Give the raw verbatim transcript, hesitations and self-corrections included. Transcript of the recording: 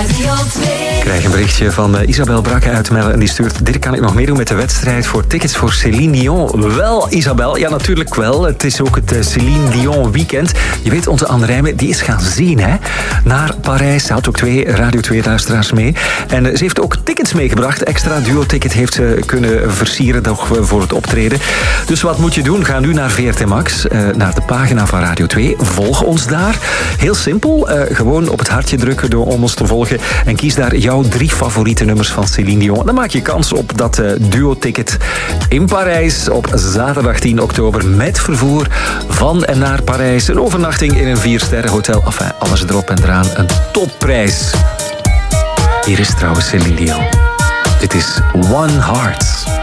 Radio twee. Ik krijg een berichtje van uh, Isabel Brakke uit Melle en die stuurt: Dirk, kan ik nog meedoen met de wedstrijd voor tickets voor Céline Dion? Wel, Isabel, ja natuurlijk wel. Het is ook het uh, Céline Dion weekend. Je weet, onze Anne Rijmen, die is gaan zien, hè? Naar Parijs. Ze had ook twee Radio twee luisteraars mee. En uh, ze heeft ook tickets meegebracht. Extra duo-ticket heeft ze kunnen versieren nog uh, voor het optreden. Dus wat moet je doen? Ga nu naar V R T Max, uh, naar de pagina van Radio twee. Volg ons daar. Heel simpel. Uh, gewoon op het hartje drukken door om ons te volgen. En kies daar jouw drie favoriete nummers van Céline Dion. Dan maak je kans op dat uh, duo-ticket in Parijs op zaterdag tien oktober met vervoer van en naar Parijs. Een overnachting in een viersterren hotel. Enfin, alles erop en eraan. Een topprijs. Hier is trouwens Céline Dion. Dit is One Heart.